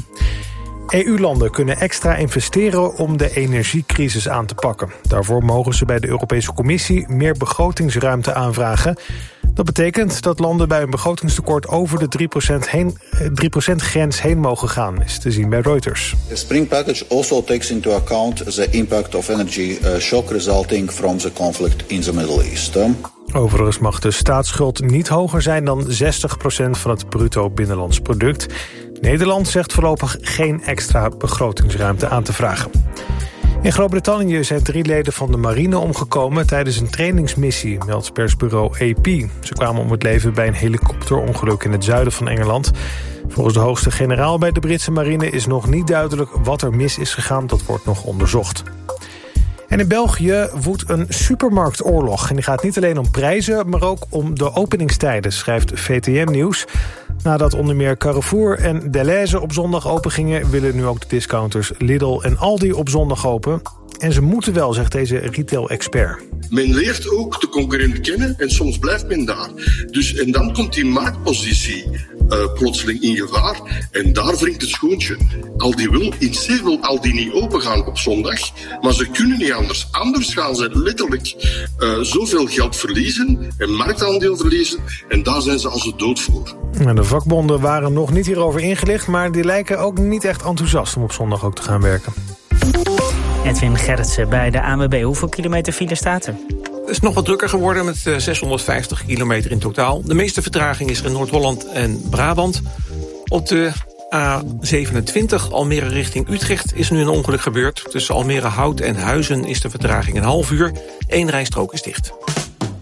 E U-landen kunnen extra investeren om de energiecrisis aan te pakken. Daarvoor mogen ze bij de Europese Commissie meer begrotingsruimte aanvragen. Dat betekent dat landen bij een begrotingstekort over de drie procent, heen, drie procent grens heen mogen gaan, is te zien bij Reuters. The spring package also takes into account the impact of energy shock resulting from the conflict in the Middle East. Overigens mag de staatsschuld niet hoger zijn dan zestig procent van het bruto binnenlands product. Nederland zegt voorlopig geen extra begrotingsruimte aan te vragen. In Groot-Brittannië zijn drie leden van de marine omgekomen tijdens een trainingsmissie, meldt persbureau A P. Ze kwamen om het leven bij een helikopterongeluk in het zuiden van Engeland. Volgens de hoogste generaal bij de Britse marine is nog niet duidelijk wat er mis is gegaan. Dat wordt nog onderzocht. En in België woedt een supermarktoorlog. En die gaat niet alleen om prijzen, maar ook om de openingstijden, schrijft V T M Nieuws. Nadat onder meer Carrefour en Delhaize op zondag open gingen, willen nu ook de discounters Lidl en Aldi op zondag open. En ze moeten wel, zegt deze retail-expert. Men leert ook de concurrent kennen en soms blijft men daar. Dus, en dan komt die marktpositie uh, plotseling in gevaar. En daar wringt het schoontje. Aldi wil, in C wil Aldi niet open gaan op zondag. Maar ze kunnen niet anders. Anders gaan ze letterlijk uh, zoveel geld verliezen en marktaandeel verliezen. En daar zijn ze als de dood voor. En de vakbonden waren nog niet hierover ingelicht, maar die lijken ook niet echt enthousiast om op zondag ook te gaan werken. Edwin Gerritsen bij de A N W B. Hoeveel kilometer file staat er? Het is nog wat drukker geworden met zeshonderdvijftig kilometer in totaal. De meeste vertraging is er in Noord-Holland en Brabant. Op de A zevenentwintig Almere richting Utrecht is nu een ongeluk gebeurd. Tussen Almere Hout en Huizen is de vertraging een half uur. Eén rijstrook is dicht.